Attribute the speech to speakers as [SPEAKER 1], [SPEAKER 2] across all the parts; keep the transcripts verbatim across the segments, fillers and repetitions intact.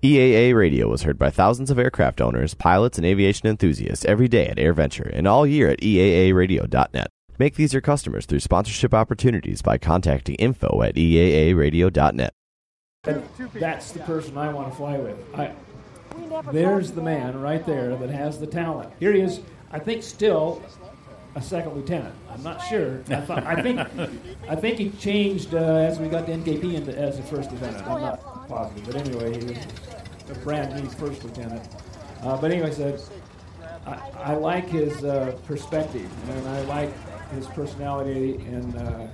[SPEAKER 1] E A A Radio was heard by thousands of aircraft owners, pilots, and aviation enthusiasts every day at AirVenture and all year at E A A radio dot net. Make these your customers through sponsorship opportunities by contacting info at E A A radio dot net.
[SPEAKER 2] That's the person I want to fly with. I, there's the man right there that has the talent. Here he is, I think still a second lieutenant. I'm not sure. I, thought, I think I think he changed uh, as we got to N K P into, as a first lieutenant. I'm not positive. But anyway, he was a brand new first lieutenant. Uh, but anyway, so I, I like his uh, perspective, and I like his personality and uh,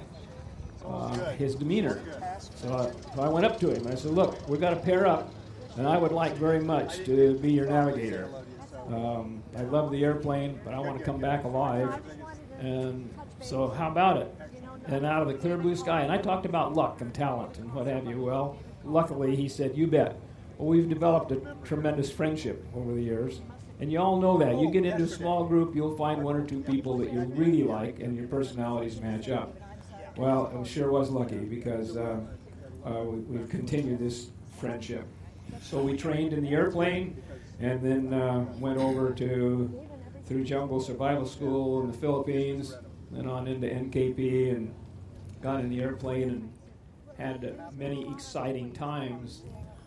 [SPEAKER 2] uh, his demeanor. So I, so I went up to him and I said, look, we've got to pair up, and I would like very much to be your navigator. Um, I love the airplane, but I want to come back alive. And so how about it? And out of the clear blue sky, and I talked about luck and talent and what have you. Well, luckily, he said, you bet. Well, we've developed a tremendous friendship over the years. And you all know that. You get into a small group, you'll find one or two people that you really like, and your personalities match up. Well, it sure was lucky, because uh, uh, we, we've continued this friendship. So we trained in the airplane, and then uh, went over to through Jungle Survival School in the Philippines, then on into N K P, and got in the airplane and had uh, many exciting times.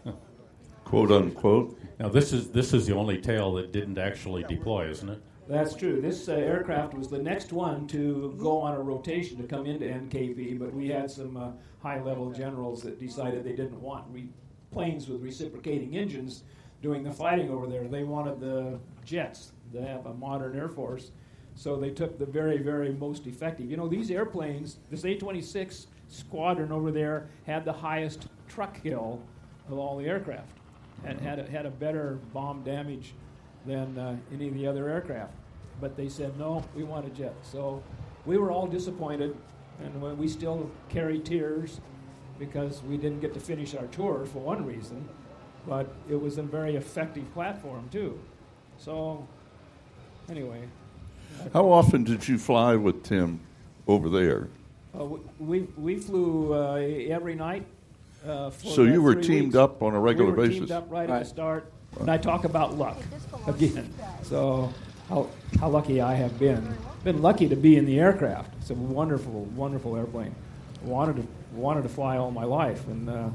[SPEAKER 3] Quote unquote.
[SPEAKER 4] Now this is this is the only tail that didn't actually deploy, isn't it?
[SPEAKER 2] That's true. This uh, aircraft was the next one to go on a rotation to come into N K P, but we had some uh, high-level generals that decided they didn't want re- planes with reciprocating engines doing the fighting over there. They wanted the jets to have a modern Air Force, so they took the very, very most effective. You know, these airplanes, this A twenty-six squadron over there had the highest truck kill of all the aircraft, and had a, had a better bomb damage than uh, any of the other aircraft. But they said, no, we want a jet. So we were all disappointed, and we still carry tears because we didn't get to finish our tour for one reason, but it was a very effective platform too. So anyway.
[SPEAKER 3] How often did you fly with Tim over there?
[SPEAKER 2] Uh, we, we flew uh, every night. Uh, for
[SPEAKER 3] so you were
[SPEAKER 2] three
[SPEAKER 3] teamed
[SPEAKER 2] weeks.
[SPEAKER 3] up on a regular
[SPEAKER 2] we were
[SPEAKER 3] basis?
[SPEAKER 2] teamed up right,
[SPEAKER 3] right.
[SPEAKER 2] at the start. And I talk about luck again. So how how lucky I have been. Been lucky to be in the aircraft. It's a wonderful, wonderful airplane. Wanted to wanted to fly all my life. And uh,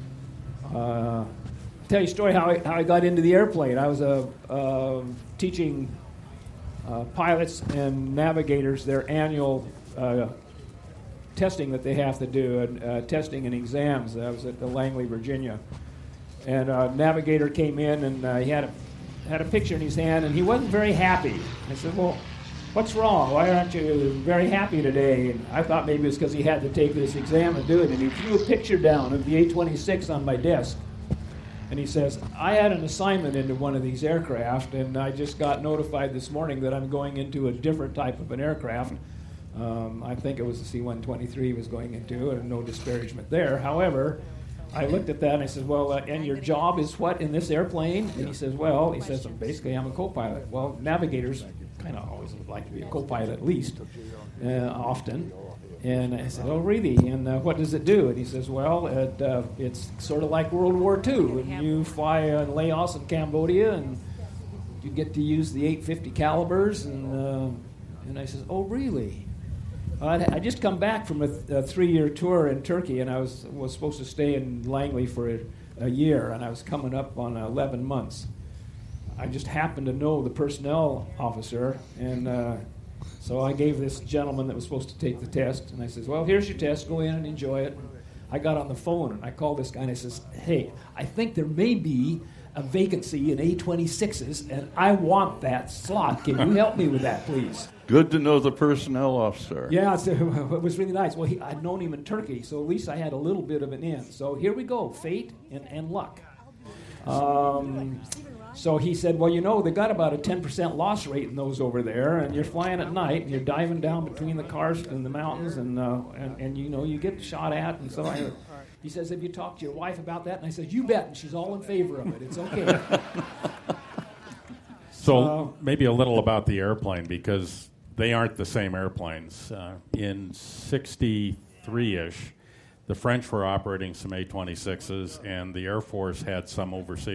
[SPEAKER 2] uh, tell you a story how I, how I got into the airplane. I was uh, uh, teaching uh, pilots and navigators their annual uh, testing that they have to do, and uh, testing and exams. I was at the Langley, Virginia. And a navigator came in, and uh, he had a had a picture in his hand, and he wasn't very happy. I said, well, what's wrong? Why aren't you very happy today? And I thought maybe it was because he had to take this exam and do it. And he threw a picture down of the A twenty-six on my desk. And he says, I had an assignment into one of these aircraft, and I just got notified this morning that I'm going into a different type of an aircraft. Um, I think it was the C one twenty-three he was going into, and no disparagement there. However, I looked at that and I said, well, uh, and your job is what in this airplane? And he says, well, he says, basically I'm a co-pilot. Well, navigators kind of always would like to be a co-pilot at least, uh, often. And I said, oh, really? And uh, what does it do? And he says, well, it, uh, it's sort of like World War Two. And you fly in Laos and Cambodia, and you get to use the eight fifty calibers. And, uh, and I says, oh, really? I just come back from a, th- a three-year tour in Turkey, and I was was supposed to stay in Langley for a, a year, and I was coming up on eleven months. I just happened to know the personnel officer, and uh, so I gave this gentleman that was supposed to take the test, and I says, well, here's your test. Go in and enjoy it. I got on the phone, and I called this guy, and I says, hey, I think there may be a vacancy in A twenty-sixes, and I want that slot. Can you help me with that, please?
[SPEAKER 3] Good to know the personnel officer.
[SPEAKER 2] Yeah, so it was really nice. Well, he, I'd known him in Turkey, so at least I had a little bit of an in. So here we go, fate and, and luck. Um, so he said, well, you know, they got about a ten percent loss rate in those over there, and you're flying at night, and you're diving down between the karst and the mountains, and, uh, and, and, you know, you get shot at. And so I, he says, have you talked to your wife about that? And I said, you bet, and she's all in favor of it. It's okay.
[SPEAKER 4] So
[SPEAKER 2] uh,
[SPEAKER 4] maybe a little about the airplane, because they aren't the same airplanes. Uh, in sixty-three-ish, the French were operating some A twenty-sixes, and the Air Force had some overseas.